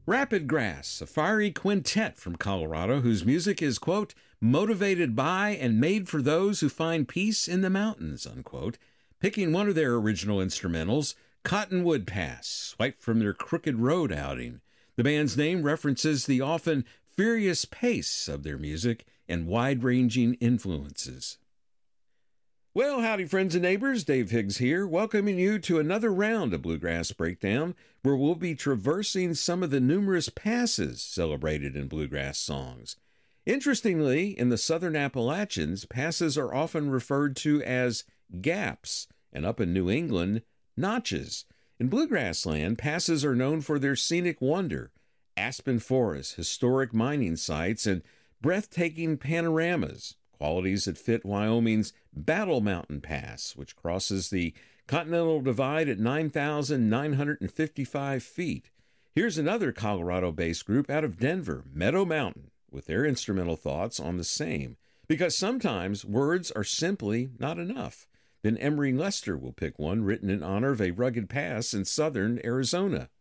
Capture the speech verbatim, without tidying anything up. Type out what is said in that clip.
Rapid Grass, a fiery quintet from Colorado whose music is, quote, motivated by and made for those who find peace in the mountains, unquote. Picking one of their original instrumentals, Cottonwood Pass, swiped from their Crooked Road outing. The band's name references the often furious pace of their music and wide-ranging influences. Well, howdy friends and neighbors, Dave Higgs here, welcoming you to another round of Bluegrass Breakdown, where we'll be traversing some of the numerous passes celebrated in bluegrass songs. Interestingly, in the Southern Appalachians, passes are often referred to as gaps, and up in New England, notches. In bluegrass land, passes are known for their scenic wonder, aspen forests, historic mining sites, and breathtaking panoramas. Qualities that fit Wyoming's Battle Mountain Pass, which crosses the Continental Divide at nine thousand nine hundred fifty-five feet. Here's another Colorado-based group out of Denver, Meadow Mountain, with their instrumental thoughts on the same, because sometimes words are simply not enough. Then Emery Lester will pick one written in honor of a rugged pass in southern Arizona.